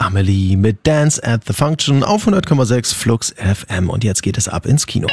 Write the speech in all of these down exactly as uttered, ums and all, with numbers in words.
Amelie mit Dance at the Function auf hundert Komma sechs Flux F M. Und jetzt geht es ab ins Kino.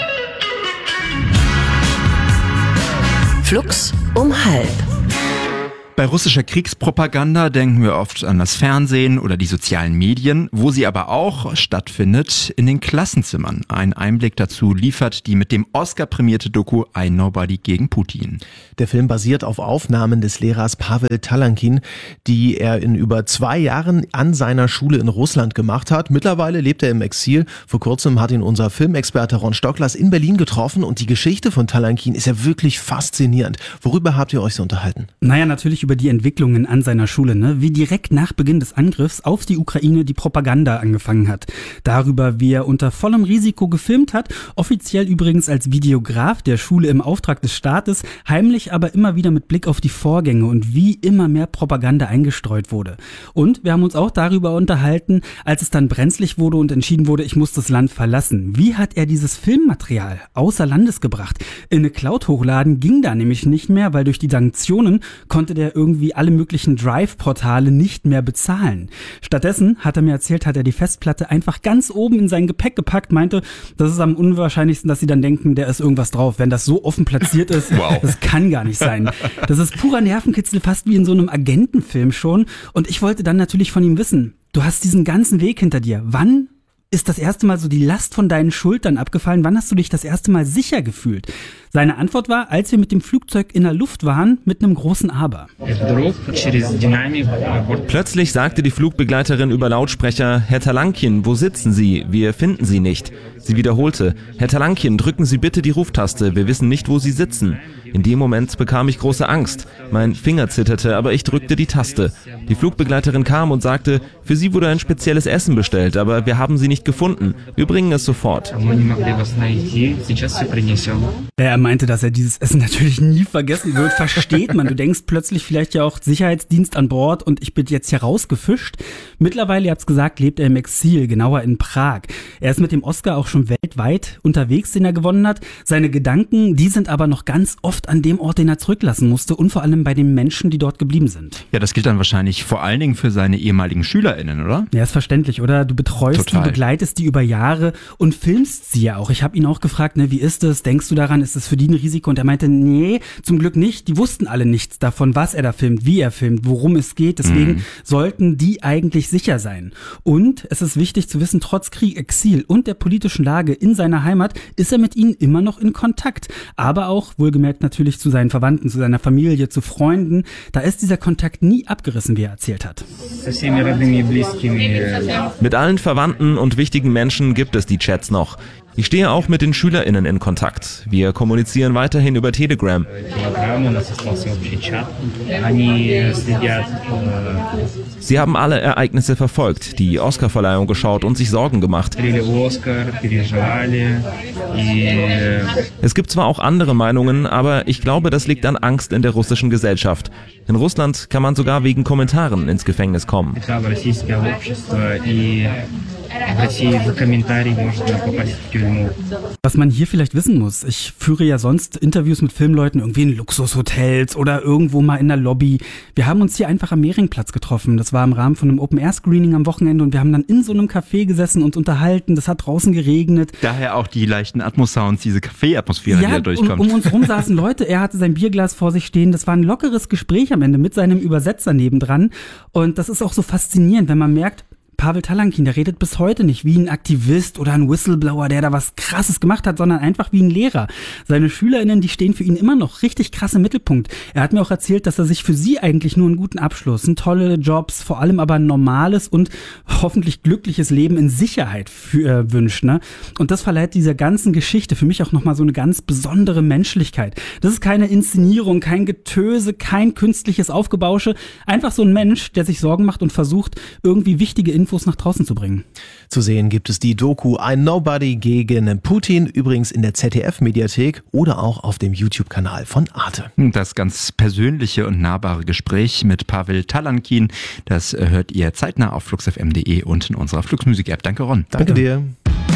Flux um halb. Bei russischer Kriegspropaganda denken wir oft an das Fernsehen oder die sozialen Medien, wo sie aber auch stattfindet, in den Klassenzimmern. Ein Einblick dazu liefert die mit dem Oscar prämierte Doku I Nobody gegen Putin. Der Film basiert auf Aufnahmen des Lehrers Pawel Talankin, die er in über zwei Jahren an seiner Schule in Russland gemacht hat. Mittlerweile lebt er im Exil. Vor kurzem hat ihn unser Filmexperte Ron Stocklers in Berlin getroffen und die Geschichte von Talankin ist ja wirklich faszinierend. Worüber habt ihr euch so unterhalten? Naja, natürlich über die Entwicklungen an seiner Schule, ne? Wie direkt nach Beginn des Angriffs auf die Ukraine die Propaganda angefangen hat. Darüber, wie er unter vollem Risiko gefilmt hat, offiziell übrigens als Videograf der Schule im Auftrag des Staates, heimlich aber immer wieder mit Blick auf die Vorgänge und wie immer mehr Propaganda eingestreut wurde. Und wir haben uns auch darüber unterhalten, als es dann brenzlig wurde und entschieden wurde, ich muss das Land verlassen. Wie hat er dieses Filmmaterial außer Landes gebracht? In eine Cloud hochladen ging da nämlich nicht mehr, weil durch die Sanktionen konnte der irgendwie alle möglichen Drive-Portale nicht mehr bezahlen. Stattdessen, hat er mir erzählt, hat er die Festplatte einfach ganz oben in sein Gepäck gepackt, meinte, das ist am unwahrscheinlichsten, dass sie dann denken, der ist irgendwas drauf, wenn das so offen platziert ist. Wow. Das kann gar nicht sein. Das ist purer Nervenkitzel, fast wie in so einem Agentenfilm schon. Und ich wollte dann natürlich von ihm wissen, du hast diesen ganzen Weg hinter dir. Wann ist das erste Mal so die Last von deinen Schultern abgefallen? Wann hast du dich das erste Mal sicher gefühlt? Seine Antwort war, als wir mit dem Flugzeug in der Luft waren, mit einem großen Aber. Plötzlich sagte die Flugbegleiterin über Lautsprecher, Herr Talankin, wo sitzen Sie? Wir finden Sie nicht. Sie wiederholte, Herr Talankin, drücken Sie bitte die Ruftaste, wir wissen nicht, wo Sie sitzen. In dem Moment bekam ich große Angst. Mein Finger zitterte, aber ich drückte die Taste. Die Flugbegleiterin kam und sagte, für Sie wurde ein spezielles Essen bestellt, aber wir haben Sie nicht gefunden. Wir bringen es sofort. Er meinte, dass er dieses Essen natürlich nie vergessen wird. Versteht man. Du denkst plötzlich vielleicht ja auch Sicherheitsdienst an Bord und ich bin jetzt hier rausgefischt. Mittlerweile, ihr habt's gesagt, lebt er im Exil, genauer in Prag. Er ist mit dem Oscar auch schon weltweit unterwegs, den er gewonnen hat. Seine Gedanken, die sind aber noch ganz oft an dem Ort, den er zurücklassen musste und vor allem bei den Menschen, die dort geblieben sind. Ja, das gilt dann wahrscheinlich vor allen Dingen für seine ehemaligen SchülerInnen, oder? Ja, ist verständlich, oder? Du betreust Total. die, begleitest die über Jahre und filmst sie ja auch. Ich habe ihn auch gefragt, ne, wie ist es? Denkst du daran, ist es für die ein Risiko? Und er meinte, nee, zum Glück nicht. Die wussten alle nichts davon, was er da filmt, wie er filmt, worum es geht. Deswegen mhm. sollten die eigentlich sicher sein. Und es ist wichtig zu wissen, trotz Krieg, Exil und der politischen Lage in seiner Heimat ist er mit ihnen immer noch in Kontakt. Aber auch, wohlgemerkt natürlich zu seinen Verwandten, zu seiner Familie, zu Freunden. Da ist dieser Kontakt nie abgerissen, wie er erzählt hat. Mit allen Verwandten und wichtigen Menschen gibt es die Chats noch. Ich stehe auch mit den SchülerInnen in Kontakt. Wir kommunizieren weiterhin über Telegram. Sie haben alle Ereignisse verfolgt, die Oscarverleihung geschaut und sich Sorgen gemacht. Es gibt zwar auch andere Meinungen, aber ich glaube, das liegt an Angst in der russischen Gesellschaft. In Russland kann man sogar wegen Kommentaren ins Gefängnis kommen. Was man hier vielleicht wissen muss, ich führe ja sonst Interviews mit Filmleuten irgendwie in Luxushotels oder irgendwo mal in der Lobby. Wir haben uns hier einfach am Mehringplatz getroffen. Das war im Rahmen von einem Open-Air-Screening am Wochenende und wir haben dann in so einem Café gesessen und unterhalten. Das hat draußen geregnet. Daher auch die leichten Atmos-Sounds, diese Café-Atmosphäre, ja, die da durchkommt. Um, um uns rum saßen Leute, er hatte sein Bierglas vor sich stehen. Das war ein lockeres Gespräch am Ende mit seinem Übersetzer nebendran. Und das ist auch so faszinierend, wenn man merkt, Pawel Talankin, der redet bis heute nicht wie ein Aktivist oder ein Whistleblower, der da was Krasses gemacht hat, sondern einfach wie ein Lehrer. Seine SchülerInnen, die stehen für ihn immer noch richtig krass im Mittelpunkt. Er hat mir auch erzählt, dass er sich für sie eigentlich nur einen guten Abschluss, ein tolle Jobs, vor allem aber ein normales und hoffentlich glückliches Leben in Sicherheit für, äh, wünscht. Ne? Und das verleiht dieser ganzen Geschichte für mich auch nochmal so eine ganz besondere Menschlichkeit. Das ist keine Inszenierung, kein Getöse, kein künstliches Aufgebausche. Einfach so ein Mensch, der sich Sorgen macht und versucht, irgendwie wichtige Infos nach draußen zu bringen. Zu sehen gibt es die Doku I Nobody gegen Putin, übrigens in der Z D F-Mediathek oder auch auf dem YouTube-Kanal von Arte. Das ganz persönliche und nahbare Gespräch mit Pawel Talankin, das hört ihr zeitnah auf flux f m punkt de und in unserer Flux Musik App. Danke, Ron. Danke dir.